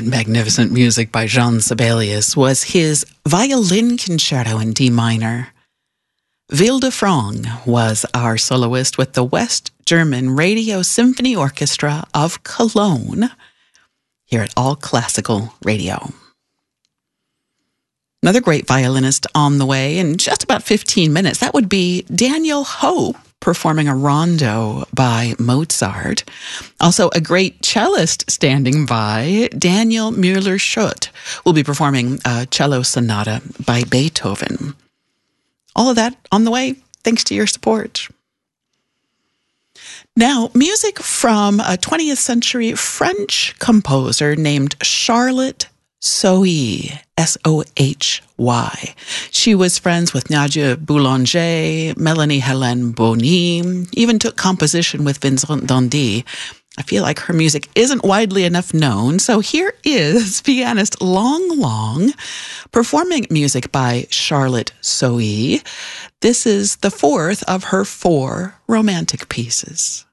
That magnificent music by Jean Sibelius was his violin concerto in D minor. Wilde Frong was our soloist with the West German Radio Symphony Orchestra of Cologne here at All Classical Radio. Another great violinist on the way in just about 15 minutes. That would be Daniel Hope performing a rondo by Mozart. Also, a great cellist standing by, Daniel Müller-Schütt, will be performing a cello sonata by Beethoven. All of that on the way, thanks to your support. Now, music from a 20th century French composer named Charlotte Sohy, S-O-H-Y. She was friends with Nadia Boulanger, Melanie Hélène Bonny, even took composition with Vincent d'Indy. I feel like her music isn't widely enough known, so here is pianist Long Long performing music by Charlotte Sohy. This is the fourth of her 4 romantic pieces.